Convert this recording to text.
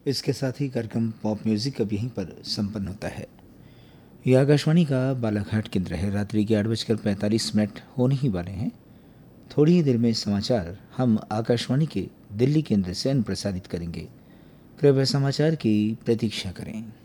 इसके साथ ही कार्यक्रम पॉप म्यूजिक अब यहीं पर संपन्न होता है। यह आकाशवाणी का बालाघाट केंद्र है। रात्रि के 8:45 होने ही वाले हैं। थोड़ी ही देर में समाचार हम आकाशवाणी के दिल्ली केंद्र से प्रसारित करेंगे। कृपया समाचार की प्रतीक्षा करें।